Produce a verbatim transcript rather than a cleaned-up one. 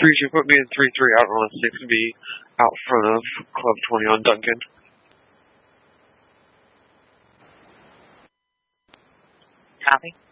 three two, put me in three three out on a six B out front of Club twenty on Duncan. Copy.